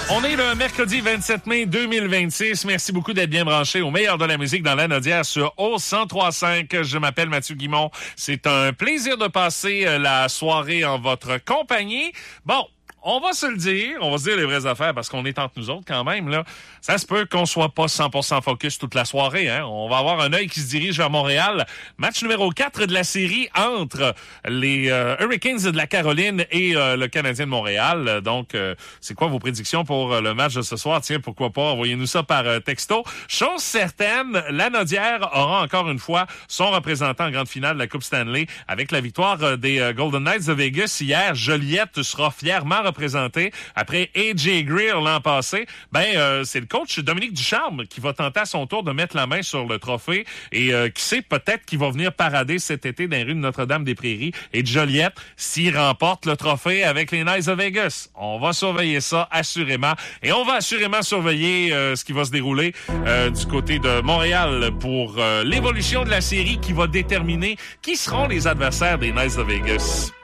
On est le mercredi 27 mai 2026. Merci beaucoup d'être bien branché au meilleur de la musique dans l'Anaudière sur O103.5. Je m'appelle Mathieu Guimont. C'est un plaisir de passer la soirée en votre compagnie. Bon, on va se le dire, on va se dire les vraies affaires parce qu'on est entre nous autres quand même, là. Ça se peut qu'on soit pas 100% focus toute la soirée, hein. On va avoir un œil qui se dirige vers Montréal. Match numéro 4 de la série entre les Hurricanes de la Caroline et le Canadien de Montréal. Donc, c'est quoi vos prédictions pour le match de ce soir? Tiens, pourquoi pas? Envoyez-nous ça par texto. Chose certaine, l'Anaudière aura encore une fois son représentant en grande finale de la Coupe Stanley avec la victoire des Golden Knights de Vegas hier. Joliette sera fièrement représenté après A.J. Greer l'an passé. C'est le coach Dominique Ducharme qui va tenter à son tour de mettre la main sur le trophée et qui sait, peut-être qu'il va venir parader cet été dans les rues de Notre-Dame-des-Prairies et de Joliette s'il remporte le trophée avec les Knights de Vegas. On va surveiller ça assurément et on va assurément surveiller ce qui va se dérouler du côté de Montréal pour l'évolution de la série qui va déterminer qui seront les adversaires des Knights de Vegas.